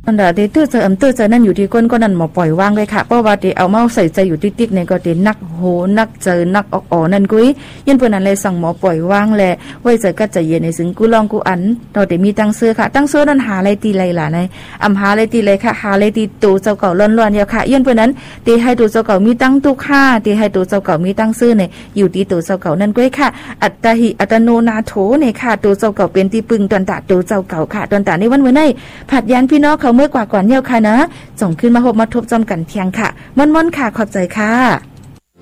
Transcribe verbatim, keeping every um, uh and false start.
อันดาเดตื้อจะอำตื้อจะนั่นอยู่ที่ก้นก็นั่นหมอปล่อยวางเลยค่ะเพราะว่าเดเอาเมาใส่ใจอยู่ติ๊กๆในก็เดนักโหนักเจอนักออกอ๋อนั่นกุ้ยยันเพิ่นนั้นเลยสั่งหมอปล่อยวางแหละไว้จะก็จะเย็นในสึงกูลองกูอันเราเดมีตังซื้อค่ะตั้งซื้อนั่นหาอะไรตีไรล่ะในอำหาอะไรตีไรค่ะหาอะไรตีตูเจ้าเก่าล้อนๆยาวค่ะยันเพิ่นนั้นเดให้ตูเจ้าเก่ามีตั้งตุกค่าเดให้ตูเจ้าเก่ามีตั้งซื้อในอยู่ที่ตูเจ้าเก่านั่นกุ้ยค่ะอัตตหิอัตโนนาโถในค่ะตูเจ้าเก่าเป็นที่ปึงตอนตาตูเจ้าเก่าค่ะตอนตาในวันเมื่อในผัดยันพี่น้องเขาเมื่อกว่าก่อนเยี่ยวค่ะนะส่งขึ้นมาพบมาทบจอมกันเพียงค่ะม่อนๆค่ะขอบใจค่ะ